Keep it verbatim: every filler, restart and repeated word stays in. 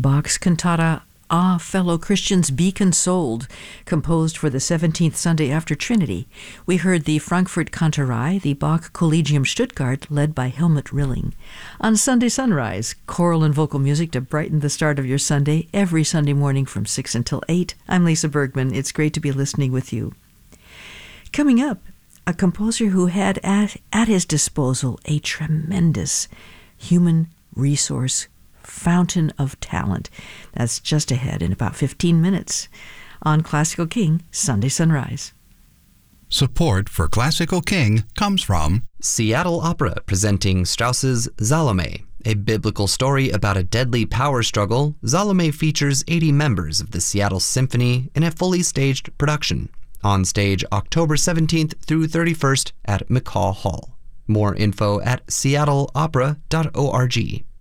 Bach's cantata Ah, Fellow Christians, Be Consoled, composed for the seventeenth Sunday after Trinity. We heard the Frankfurt Kantorei, the Bach Collegium Stuttgart, led by Helmut Rilling. On Sunday Sunrise, choral and vocal music to brighten the start of your Sunday, every Sunday morning from six until eight. I'm Lisa Bergman. It's great to be listening with you. Coming up, a composer who had at, at his disposal a tremendous human resource fountain of talent. That's just ahead in about fifteen minutes on Classical King Sunday Sunrise. Support for Classical King comes from Seattle Opera presenting Strauss's Salome, a biblical story about a deadly power struggle. Salome features eighty members of the Seattle Symphony in a fully staged production. On stage October seventeenth through thirty-first at McCaw Hall. More info at seattle opera dot org.